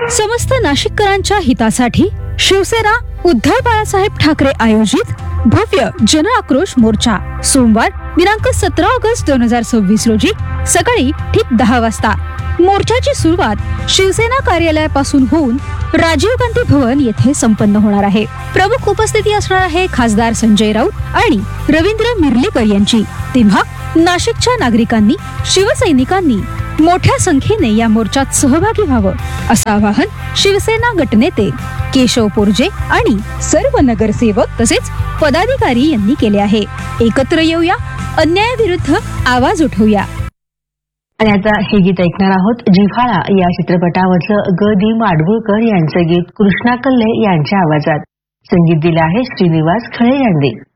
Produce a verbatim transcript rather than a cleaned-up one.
समस्त नाशिककरांच्या हितासाठी शिवसेना उद्धव बाळासाहेब ठाकरे आयोजित भव्य जन आक्रोश मोर्चा सोमवार दिनांक सतरा ऑगस्ट दोन हजार सव्वीस रोजी सकाळी ठीक दहा वाजता। मोर्चाची सुरुवात शिवसेना कार्यालयापासून होऊन राजीव गांधी भवन येथे संपन्न होणार आहे। प्रमुख उपस्थिती असणार आहे खासदार संजय राऊत आणि रवींद्र मिर्लेकर यांची। तेव्हा नाशिकच्या नागरिकांनी शिवसैनिकांनी मोठ्या संख्येने या मोर्चात सहभागी व्हावं असं आवाहन शिवसेना गटनेते केशव पोरजे आणि सर्व नगरसेवक तसेच पदाधिकारी यांनी केले आहे। एकत्र येऊया, अन्यायाविरुद्ध आवाज उठवूया। आणि आता हे गीत ऐकणार आहोत। जिव्हाळा या चित्रपटामधलं ग दी माडगुळकर यांचं गीत कृष्णा कल्ले यांच्या आवाजात। संगीत दिलं आहे श्रीनिवास खळे यांनी।